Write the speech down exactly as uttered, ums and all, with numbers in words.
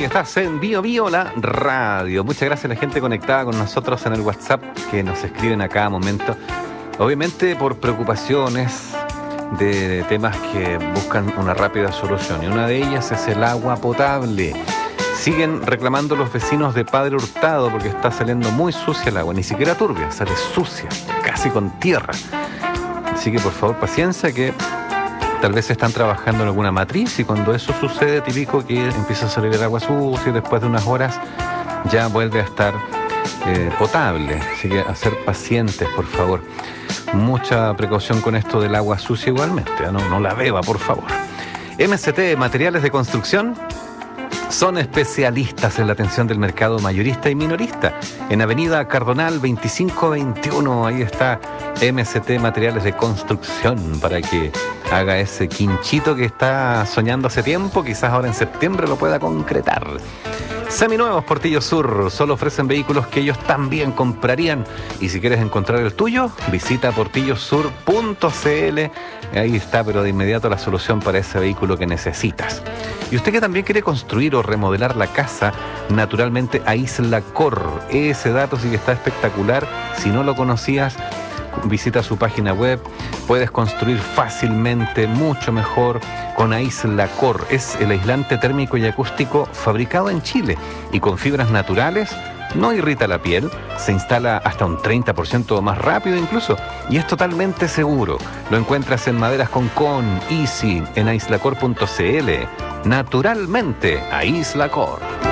y estás en Bio Bio, la radio. Muchas gracias a la gente conectada con nosotros en el WhatsApp que nos escriben a cada momento. Obviamente por preocupaciones de temas que buscan una rápida solución. Y una de ellas es el agua potable. Siguen reclamando los vecinos de Padre Hurtado porque está saliendo muy sucia el agua. Ni siquiera turbia, sale sucia, casi con tierra. Así que por favor, paciencia, que tal vez están trabajando en alguna matriz y cuando eso sucede, típico que empieza a salir el agua sucia y después de unas horas ya vuelve a estar eh, potable. Así que a ser pacientes, por favor. Mucha precaución con esto del agua sucia igualmente, ¿eh? no, no la beba, por favor. M C T Materiales de Construcción son especialistas en la atención del mercado mayorista y minorista. En Avenida Cardonal veinticinco veintiuno, ahí está M C T Materiales de Construcción para que haga ese quinchito que está soñando hace tiempo, quizás ahora en septiembre lo pueda concretar. Seminuevos Portillo Sur, solo ofrecen vehículos que ellos también comprarían. Y si quieres encontrar el tuyo, visita portillo sur punto c l. Ahí está, pero de inmediato la solución para ese vehículo que necesitas. Y usted que también quiere construir o remodelar la casa, naturalmente Aislacor. Ese dato sí que está espectacular. Si no lo conocías, visita su página web. Puedes construir fácilmente, mucho mejor con Aislacor. Es el aislante térmico y acústico fabricado en Chile y con fibras naturales. No irrita la piel, se instala hasta un treinta por ciento más rápido incluso y es totalmente seguro. Lo encuentras en Maderas Concón, Easy, en aislacor punto c l. Naturalmente, Aislacor.